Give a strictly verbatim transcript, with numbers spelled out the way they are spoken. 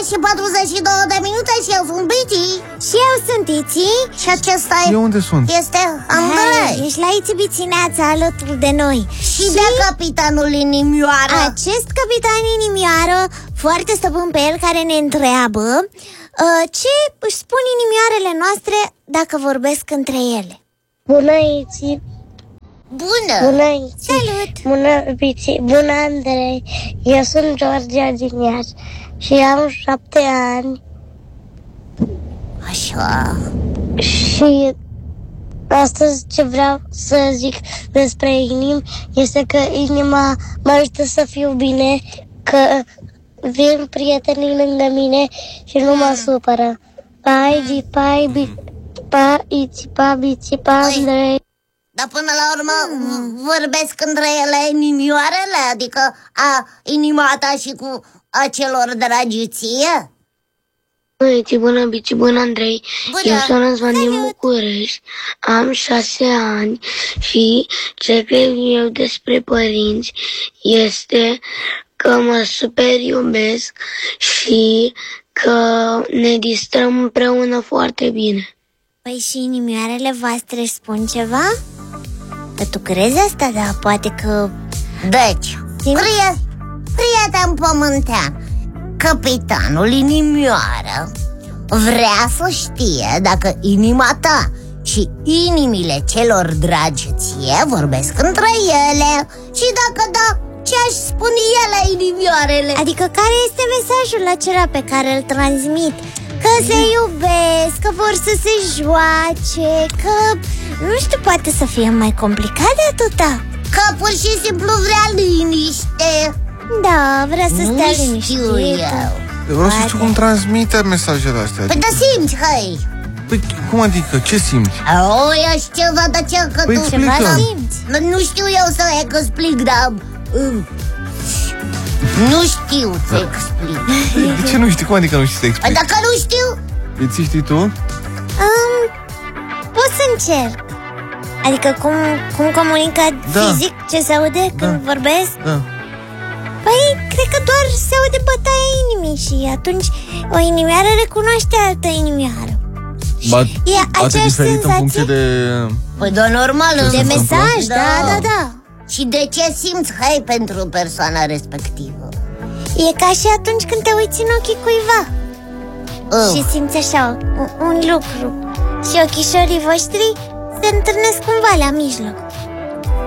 și patruzeci și două de minute și eu sunt Bici. Și eu sunt Iți. Și acesta e... Eu unde sunt? Este Andrei. Ești la Iți Bițineața alături de noi. Și, și de capitanul Inimioară. Acest capitan Inimioară, foarte stăpân pe el, care ne întreabă uh, ce își spun inimioarele noastre dacă vorbesc între ele. Bună, Iți! Bună! Bună, Iți! Salut! Bună, Bici! Bună, Andrei! Eu sunt Georgia din Iași și am șapte ani. Așa. Și astăzi ce vreau să zic despre inimi este că inima mă ajută să fiu bine, că vin prietenii lângă mine și nu mă supără. Pai, di, pai, bi, pa, iți, pa, bici, pa, Andrei. Dar până la urmă mm. vorbesc între ele inimioarele, adică a inimata și cu acelor dragi ție? Băieți, bună, Bici, bună, Andrei. Bună. Eu sunt Răzvan din București, am șase ani și ce cred eu despre părinți este că mă super iubesc și că ne distrăm împreună foarte bine. Păi și inimioarele voastre spun ceva? Că tu crezi asta, dar poate că... Deci, prie, prieten pământean, capitanul Inimioară vrea să știe dacă inima ta și inimile celor dragi ție vorbesc între ele și dacă da, ce-aș spune ele, inimioarele? Adică care este mesajul acela pe care îl transmit? Că se iubesc, că vor să se joace, că, nu știu, poate să fie mai complicat de atâta. Că pur și simplu vrea liniște. Da, vrea să nu stea știu liniștită. eu. Eu vreau să știu cum transmite mesajele astea. Păi da simți, hăi. Păi cum adică? Ce simți? O, ești ceva de ce că Păi tu explică. Ceva simți. nu știu eu să explic, dar uh, nu știu să explic. De ce nu știi? Cum adică nu știi să Păi explici? dacă nu știu, Îți știi tu? Um, pot să încerc. Adică cum, cum comunică Da. fizic ce se aude când Da. vorbesc? Da. Păi, cred că doar se aude bătaia inimii și atunci o inimioară recunoaște altă inimioară. Ba, E poate aceeași diferit în senzație? funcție de... păi da, normal. Ce de se întâmplă? Mesaj, da, da, da. Și de ce simți, hai, pentru persoana respectivă? E ca și atunci când te uiți în ochii cuiva uh. și simți așa un, un lucru și ochișorii voștri se întâlnesc cumva la mijloc.